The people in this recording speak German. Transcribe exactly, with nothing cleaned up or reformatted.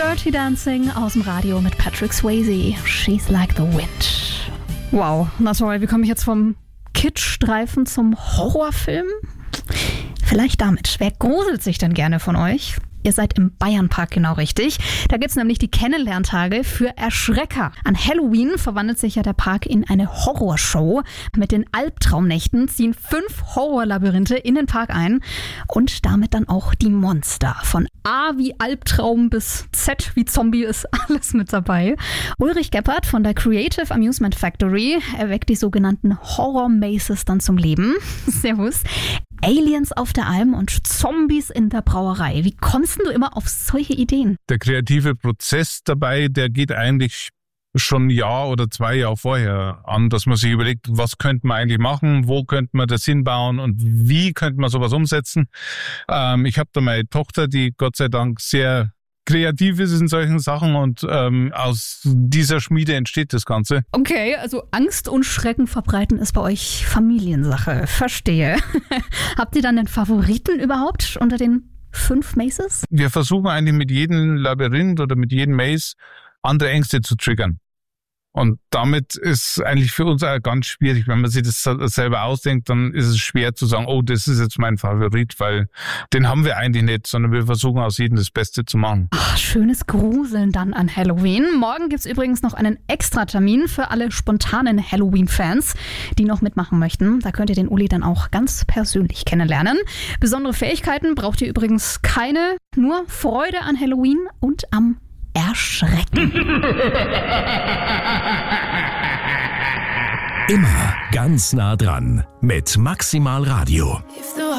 Dirty Dancing aus dem Radio mit Patrick Swayze. She's like the wind. Wow, na toll, wie komme ich jetzt vom Kitschstreifen zum Horrorfilm? Vielleicht damit. Wer gruselt sich denn gerne von euch? Ihr seid im Bayernpark genau richtig. Da gibt's nämlich die Kennenlerntage für Erschrecker. An Halloween verwandelt sich ja der Park in eine Horrorshow. Mit den Albtraumnächten ziehen fünf Horrorlabyrinthe in den Park ein und damit dann auch die Monster. Von A wie Albtraum bis Z wie Zombie ist alles mit dabei. Ulrich Geppert von der Creative Amusement Factory erweckt die sogenannten Horror-Mazes dann zum Leben. Servus. Aliens auf der Alm und Zombies in der Brauerei. Wie kommst denn du immer auf solche Ideen? Der kreative Prozess dabei, der geht eigentlich schon ein Jahr oder zwei Jahre vorher an, dass man sich überlegt, was könnte man eigentlich machen, wo könnte man das hinbauen und wie könnte man sowas umsetzen. Ähm, ich habe da meine Tochter, die Gott sei Dank sehr kreativ ist in solchen Sachen und ähm, aus dieser Schmiede entsteht das Ganze. Okay, also Angst und Schrecken verbreiten ist bei euch Familiensache. Verstehe. Habt ihr dann den Favoriten überhaupt unter den fünf Mazes? Wir versuchen eigentlich mit jedem Labyrinth oder mit jedem Maze andere Ängste zu triggern. Und damit ist eigentlich für uns auch ganz schwierig. Wenn man sich das selber ausdenkt, dann ist es schwer zu sagen, oh, das ist jetzt mein Favorit, weil den haben wir eigentlich nicht, sondern wir versuchen aus jedem das Beste zu machen. Ach, schönes Gruseln dann an Halloween. Morgen gibt's übrigens noch einen Extra-Termin für alle spontanen Halloween-Fans, die noch mitmachen möchten. Da könnt ihr den Uli dann auch ganz persönlich kennenlernen. Besondere Fähigkeiten braucht ihr übrigens keine, nur Freude an Halloween und am Erschrecken. Immer ganz nah dran mit Maximal Radio.